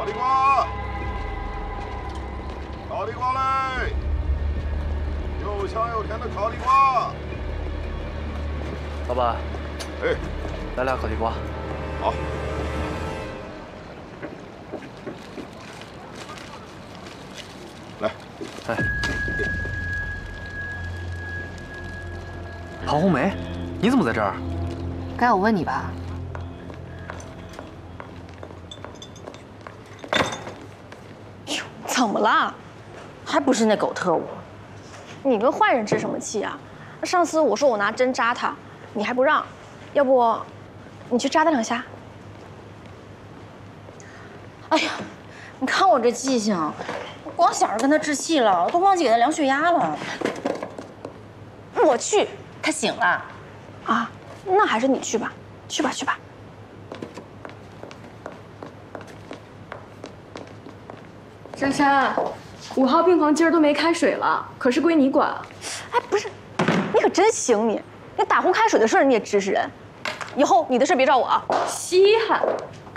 烤地瓜，烤地瓜嘞！又香又甜的烤地瓜。 老板， 哎， 来俩烤地瓜。 好。来， 哎。郝红梅，你怎么在这儿？ 该我问你吧。 怎么了？ 还不是那狗特务？ 你跟坏人置什么气啊？上次我说我拿针扎他，你还不让，要不你去扎他2下？ 哎呀，你看我这记性，光想着跟他置气了，都忘记给他量血压了。 我去。 他醒了。 啊，那还是你去吧，去吧去吧。 珊珊，5号病房今儿都没开水了，可是归你管。 哎，不是，你可真行你！你打壶开水的事儿你也指使人，以后你的事别找我啊。 稀罕，